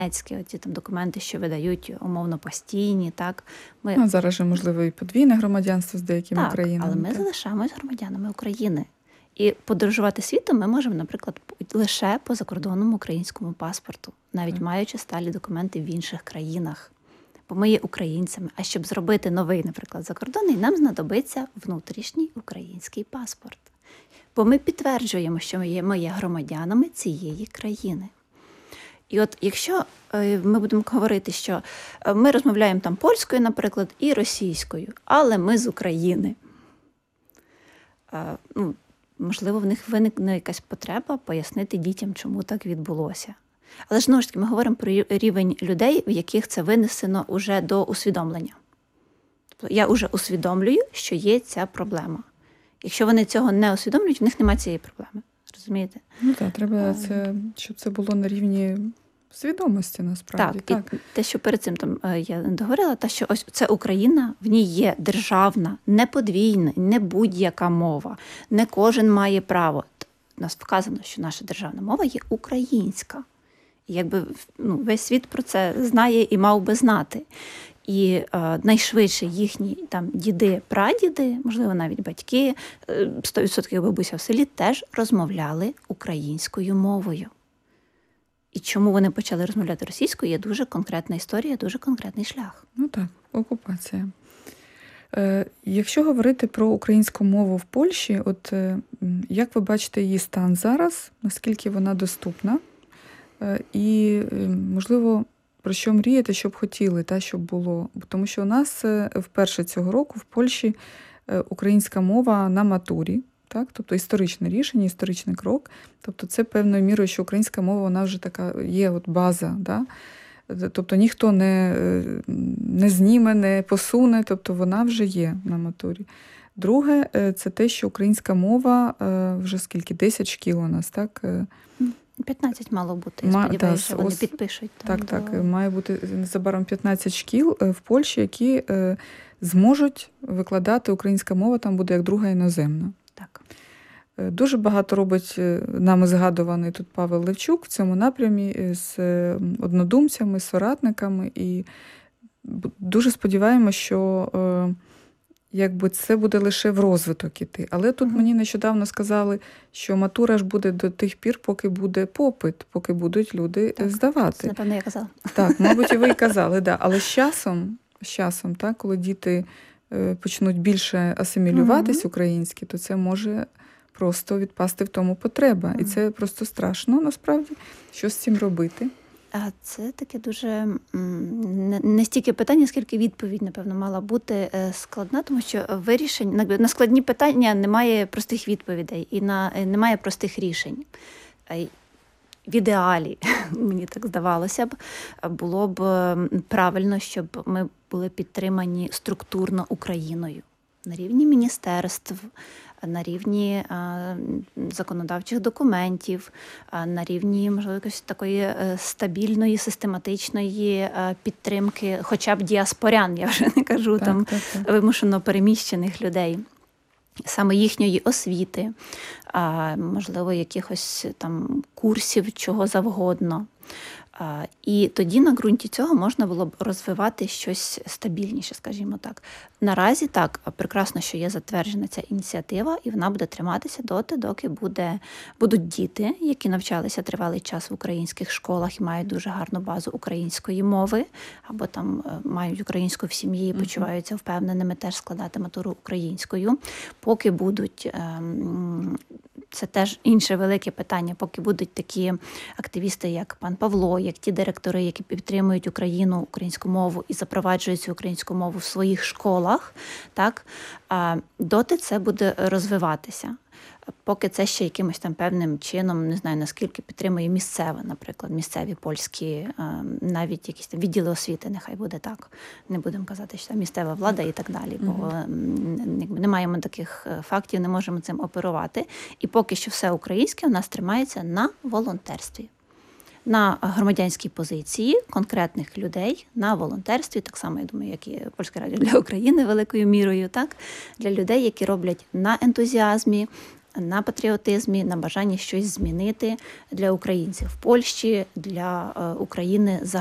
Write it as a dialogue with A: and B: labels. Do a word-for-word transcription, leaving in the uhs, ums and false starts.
A: Оці там документи, що видають умовно постійні, так. Ми...
B: Ну, зараз же, можливо, і подвійне громадянство з деякими
A: так,
B: країнами.
A: Але ми
B: так.
A: залишаємось громадянами України. І подорожувати світом ми можемо, наприклад, лише по закордонному українському паспорту, навіть так. маючи сталі документи в інших країнах. Бо ми є українцями. А щоб зробити новий, наприклад, закордонний, нам знадобиться внутрішній український паспорт. Бо ми підтверджуємо, що ми є, ми є громадянами цієї країни. І от якщо ми будемо говорити, що ми розмовляємо там польською, наприклад, і російською, але ми з України, ну, можливо, в них виникне якась потреба пояснити дітям, чому так відбулося. Але ж, знову ж таки, ми говоримо про рівень людей, в яких це винесено уже до усвідомлення. Тобто я вже усвідомлюю, що є ця проблема. Якщо вони цього не усвідомлюють, в них немає цієї проблеми. Розумієте?
B: Ну так, треба, це, щоб це було на рівні свідомості, насправді.
A: Так, так. І те, що перед цим там я договорила, те, що ось це Україна, в ній є державна, не подвійна, не будь-яка мова. Не кожен має право. У нас вказано, що наша державна мова є українська. І якби ну, весь світ про це знає і мав би знати. І е, найшвидше їхні там діди, прадіди, можливо, навіть батьки, сто відсотків бабуся в селі теж розмовляли українською мовою. І чому вони почали розмовляти російською, є дуже конкретна історія, дуже конкретний шлях.
B: Ну так, окупація. Е, якщо говорити про українську мову в Польщі, от е, як ви бачите її стан зараз, наскільки вона доступна? Е, і, е, можливо, про що мрієте, що б хотіли, та, щоб було? Тому що у нас е, вперше цього року в Польщі е, українська мова на матурі. Так? Тобто історичне рішення, історичний крок. Тобто це певною мірою, що українська мова, вона вже така є от база. Да? Тобто ніхто не, не зніме, не посуне, тобто вона вже є на матурі. Друге, це те, що українська мова вже скільки, десять шкіл у нас, так?
A: п'ятнадцять мало бути, я сподіваюся, що вони підпишуть.
B: Так,
A: до...
B: так, має бути незабаром п'ятнадцять шкіл в Польщі, які зможуть викладати українська мова, там буде як друга іноземна.
A: Так.
B: Дуже багато робить нами згадуваний тут Павел Левчук в цьому напрямі з однодумцями, з соратниками. І дуже сподіваємося, що якби це буде лише в розвиток іти. Але тут угу. мені нещодавно сказали, що матура ж буде до тих пір, поки буде попит, поки будуть люди
A: так,
B: здавати.
A: Напевно, я казала.
B: Так, мабуть, і ви і казали, да. Але з часом, з часом, так, коли діти почнуть більше асимілюватись угу. українські, то це може просто відпасти в тому потреба. Угу. І це просто страшно, насправді. Що з цим робити?
A: А це таке дуже не стільки питання, скільки відповідь, напевно, мала бути складна, тому що вирішень, на складні питання немає простих відповідей і на, немає простих рішень. В ідеалі, мені так здавалося б, було б правильно, щоб ми були підтримані структурно Україною на рівні міністерств, на рівні а, законодавчих документів, а, на рівні, можливо, якоїсь такої а, стабільної, систематичної а, підтримки, хоча б діаспорян, я вже не кажу, так, там так, так. вимушено переміщених людей. Саме їхньої освіти, а, можливо, якихось там курсів, чого завгодно. А, і тоді на ґрунті цього можна було б розвивати щось стабільніше, скажімо так. Наразі так, прекрасно, що є затверджена ця ініціатива, і вона буде триматися доти, доки буде, будуть діти, які навчалися тривалий час в українських школах і мають дуже гарну базу української мови, або там мають українську в сім'ї і почуваються впевненими теж складати матуру українською. Поки будуть... Ем, це теж інше велике питання, поки будуть такі активісти, як пан Павло, як ті директори, які підтримують Україну, українську мову і запроваджують цю українську мову в своїх школах, так, доти це буде розвиватися. Поки це ще якимось там певним чином, не знаю, наскільки підтримує місцеве, наприклад, місцеві польські, навіть якісь там відділи освіти, нехай буде так. Не будемо казати, що там місцева влада і так далі, бо mm-hmm. не маємо таких фактів, не можемо цим оперувати. І поки що все українське у нас тримається на волонтерстві. На громадянській позиції конкретних людей, на волонтерстві, так само, я думаю, як і Польське радіо для України великою мірою, так, для людей, які роблять на ентузіазмі, на патріотизмі, на бажанні щось змінити для українців в Польщі, для е, України